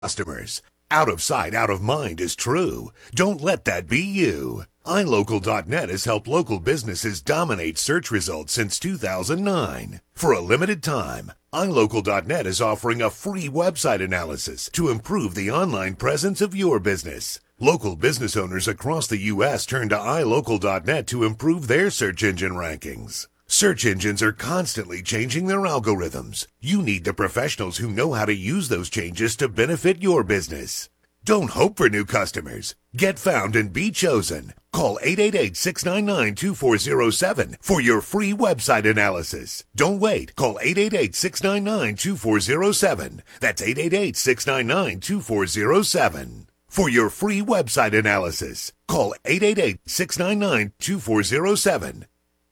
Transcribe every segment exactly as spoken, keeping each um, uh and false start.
customers. Out of sight, out of mind is true. Don't let that be you. i local dot net has helped local businesses dominate search results since two thousand nine. For a limited time, i local dot net is offering a free website analysis to improve the online presence of your business. Local business owners across the U S turn to i local dot net to improve their search engine rankings. Search engines are constantly changing their algorithms. You need the professionals who know how to use those changes to benefit your business. Don't hope for new customers. Get found and be chosen. Call eight eight eight, six nine nine, two four zero seven for your free website analysis. Don't wait. Call eight eight eight, six nine nine, two four zero seven. That's eight eight eight, six nine nine, two four zero seven. For your free website analysis, call eight eight eight, six nine nine, two four zero seven.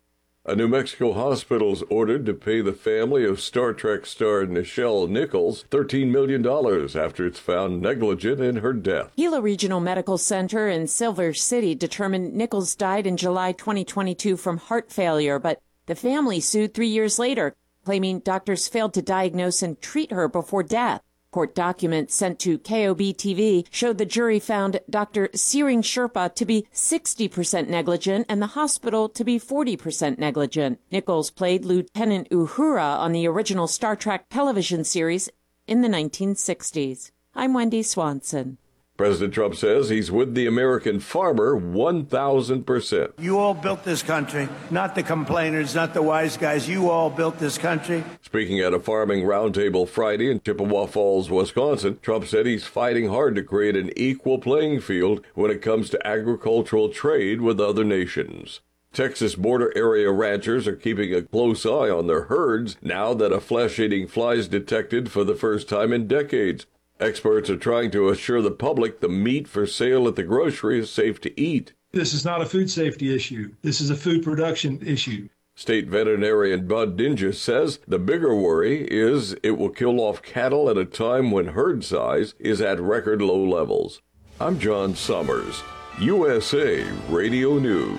A New Mexico hospital is ordered to pay the family of Star Trek star Nichelle Nichols thirteen million dollars after it's found negligent in her death. Gila Regional Medical Center in Silver City determined Nichols died in July twenty twenty-two from heart failure, but the family sued three years later, claiming doctors failed to diagnose and treat her before death. Court documents sent to K O B T V showed the jury found Doctor Searing Sherpa to be sixty percent negligent and the hospital to be forty percent negligent. Nichols played Lieutenant Uhura on the original Star Trek television series in the nineteen sixties. I'm Wendy Swanson. President Trump says he's with the American farmer one thousand percent. You all built this country, not the complainers, not the wise guys. You all built this country. Speaking at a farming roundtable Friday in Chippewa Falls, Wisconsin, Trump said he's fighting hard to create an equal playing field when it comes to agricultural trade with other nations. Texas border area ranchers are keeping a close eye on their herds now that a flesh-eating fly is detected for the first time in decades. Experts are trying to assure the public the meat for sale at the grocery is safe to eat. This is not a food safety issue. This is a food production issue. State veterinarian Bud Dinges says the bigger worry is it will kill off cattle at a time when herd size is at record low levels. I'm John Summers, U S A Radio News.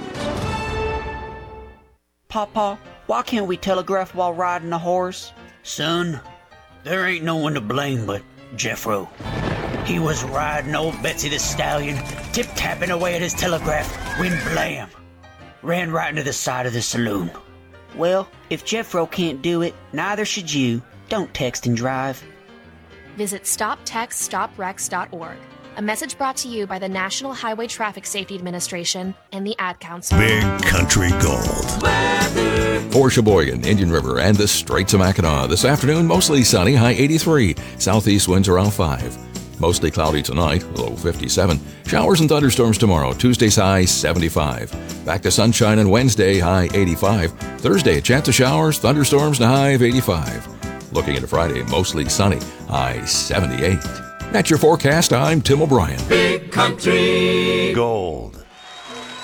Papa, why can't we telegraph while riding a horse? Son, there ain't no one to blame but Jeffro. He was riding old Betsy the Stallion, tip-tapping away at his telegraph, when blam! Ran right into the side of the saloon. Well, if Jeffro can't do it, neither should you. Don't text and drive. Visit stop text stop wrecks dot org. A message brought to you by the National Highway Traffic Safety Administration and the Ad Council. Big Country Gold. Weather. For Sheboygan, Indian River, and the Straits of Mackinac. This afternoon, mostly sunny, high eighty-three. Southeast winds around five. Mostly cloudy tonight, low fifty-seven. Showers and thunderstorms tomorrow. Tuesday's high seventy-five. Back to sunshine on Wednesday, high eighty-five. Thursday, a chance of showers, thunderstorms, and a high of eighty-five. Looking into Friday, mostly sunny, high seventy-eight. That's your forecast. I'm Tim O'Brien. Big Country Gold.